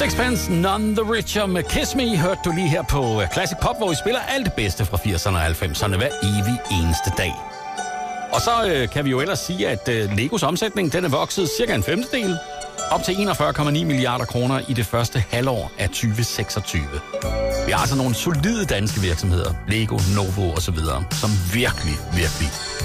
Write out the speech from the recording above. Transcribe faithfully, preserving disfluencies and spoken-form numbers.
Sixpence None the Richer med Kiss Me hørte du lige her på Classic Pop, hvor vi spiller alt det bedste fra firserne og halvfemserne hver evig eneste dag. Og så øh, kan vi jo ellers sige, at øh, Legos omsætning den er vokset cirka en femtedel, op til enogfyrre komma ni milliarder kroner i det første halvår af tyve seksogtyve. Vi har altså nogle solide danske virksomheder, Lego, Novo osv., som virkelig, virkelig